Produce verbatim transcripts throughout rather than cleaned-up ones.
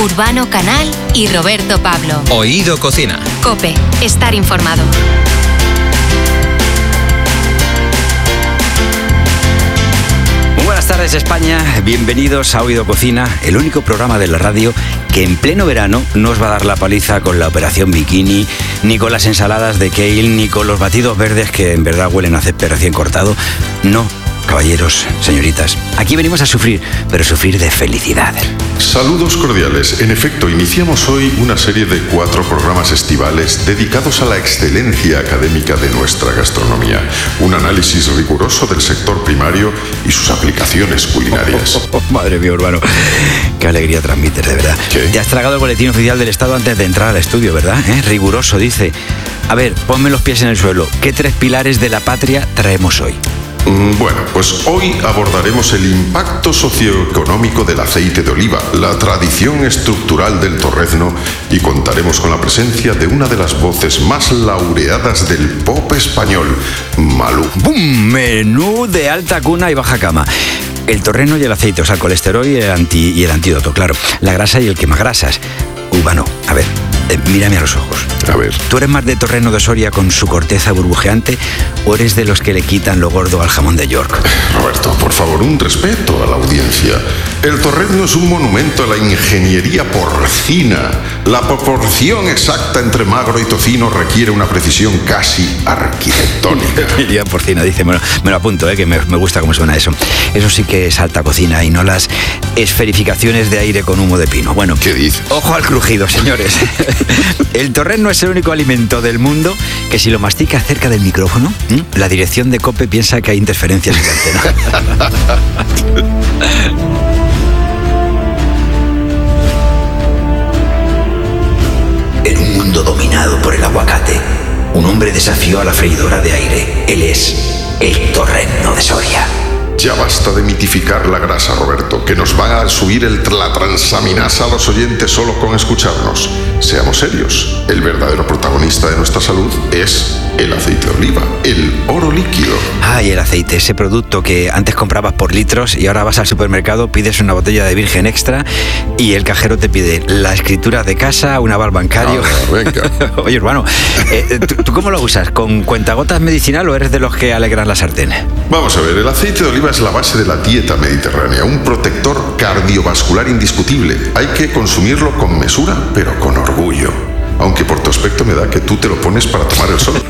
Urbano Canal y Roberto Pablo. Oído Cocina. COPE. Estar informado. Buenas tardes, España. Bienvenidos a Oído Cocina, el único programa de la radio que en pleno verano no os va a dar la paliza con la operación bikini, ni con las ensaladas de kale, ni con los batidos verdes que en verdad huelen a césped recién cortado. No, caballeros, señoritas. Aquí venimos a sufrir, pero sufrir de felicidad. Saludos cordiales. En efecto, iniciamos hoy una serie de cuatro programas estivales dedicados a la excelencia académica de nuestra gastronomía. Un análisis riguroso del sector primario y sus aplicaciones culinarias. Oh, oh, oh, madre mía, Urbano. Qué alegría transmites, de verdad. ¿Qué? Te has tragado el boletín oficial del Estado antes de entrar al estudio, ¿verdad? ¿Eh? Riguroso, dice. A ver, ponme los pies en el suelo. ¿Qué tres pilares de la patria traemos hoy? Bueno, pues hoy abordaremos el impacto socioeconómico del aceite de oliva, la tradición estructural del torrezno y contaremos con la presencia de una de las voces más laureadas del pop español, Malú. ¡Bum! Menú de alta cuna y baja cama. El torrezno y el aceite, o sea, el colesterol y el, anti, y el antídoto, claro. La grasa y el quemagrasas. Urbano, a ver, eh, mírame a los ojos. A ver. ¿Tú eres más de torrezno de Soria con su corteza burbujeante o eres de los que le quitan lo gordo al jamón de York? Roberto, por favor, un respeto a la audiencia. El torrezno es un monumento a la ingeniería porcina. La proporción exacta entre magro y tocino requiere una precisión casi arquitectónica. Ingeniería porcina, dice, me lo, me lo apunto, eh, que me, me gusta cómo suena eso. Eso sí que es alta cocina y no las esferificaciones de aire con humo de pino. Bueno, ¿qué dices? Ojo al crujido, señores. El torrezno es el único alimento del mundo que si lo mastica cerca del micrófono, ¿eh? la dirección de COPE piensa que hay interferencias en la antena. En un mundo dominado por el aguacate, un hombre desafió a la freidora de aire. Él es el torrezno de Soria. Ya basta de mitificar la grasa, Roberto, que nos va a subir el, la transaminasa a los oyentes solo con escucharnos. Seamos serios, el verdadero protagonista de nuestra salud es el aceite de oliva, el oro líquido. Ay, el aceite, ese producto que antes comprabas por litros y ahora vas al supermercado, pides una botella de virgen extra y el cajero te pide la escritura de casa, un aval bancario. Ah, venga. Oye, hermano, eh, ¿tú, ¿tú cómo lo usas? ¿Con cuentagotas medicinal o eres de los que alegran la sartén? Vamos a ver, el aceite de oliva es la base de la dieta mediterránea, un protector cardiovascular indiscutible. Hay que consumirlo con mesura, pero con orgullo. Aunque por tu aspecto me da que tú te lo pones para tomar el sol.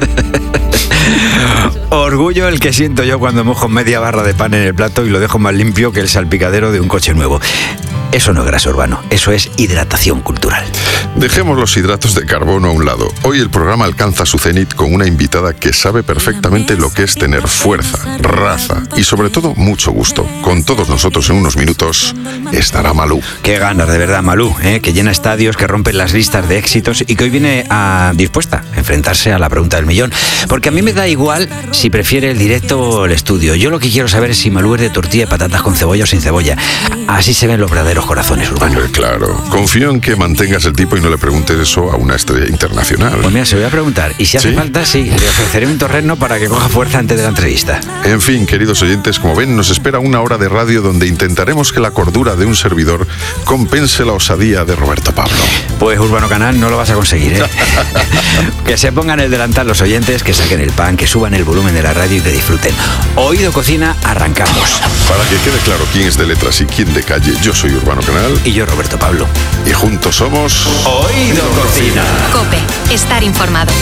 Orgullo el que siento yo cuando mojo media barra de pan en el plato y lo dejo más limpio que el salpicadero de un coche nuevo. Eso no es grasa, Urbano, eso es hidratación cultural. Dejemos los hidratos de carbono a un lado. Hoy el programa alcanza su cenit con una invitada que sabe perfectamente lo que es tener fuerza, raza y sobre todo mucho gusto. Con todos nosotros en unos minutos estará Malú. Qué ganas, de verdad, Malú, ¿eh? Que llena estadios, que rompe las listas de éxitos y que hoy viene a, dispuesta a enfrentarse a la pregunta del millón. Porque a mí me da igual si prefiere el directo o el estudio. Yo lo que quiero saber es si Malú es de tortilla de patatas con cebolla o sin cebolla. Así se ven los verdaderos corazones, Urbano. Hombre, claro. Confío en que mantengas el tipo y no le preguntes eso a una estrella internacional. Pues mira, se lo voy a preguntar. Y si hace ¿Sí? falta, sí, le ofreceré un torrezno para que coja fuerza antes de la entrevista. En fin, queridos oyentes, como ven, nos espera una hora de radio donde intentaremos que la cordura de un servidor compense la osadía de Roberto Pablo. Pues Urbano Canal no lo vas a conseguir, ¿eh? Que se pongan el delantal los oyentes, que saquen el pan, que suban el volumen de la radio y que disfruten. Oído Cocina, arrancamos. Para que quede claro quién es de letras y quién de calle, yo soy Urbano Canal. Y yo, Roberto Pablo. Y juntos somos... Oído Cocina. COPE. Estar informado.